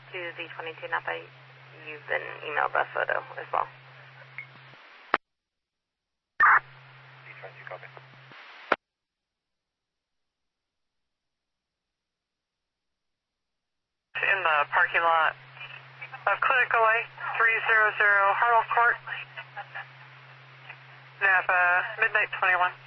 to the 22 Napa, you've been emailed a photo as well. In the parking lot of Clinic OA, 300 Harlow Court, Napa, midnight 21.